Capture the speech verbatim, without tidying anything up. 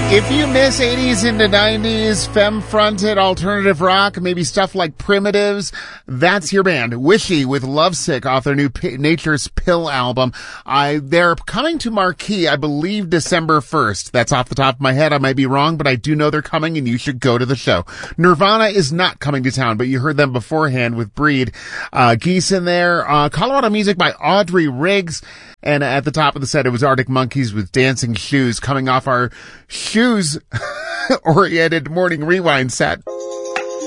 If you miss eighties into nineties femme-fronted alternative rock, maybe stuff like Primitives, that's your band. Wishy with Lovesick off their new P- Nature's Pill album. I, they're coming to Marquee, I believe December first. That's off the top of my head. I might be wrong, but I do know they're coming and you should go to the show. Nirvana is not coming to town, but you heard them beforehand with Breed. Uh, Geese in there. Uh, Colorado music by Audrey Riggs. And at the top of the set, it was Arctic Monkeys with Dancing Shoes, coming off our shoes-oriented morning rewind set.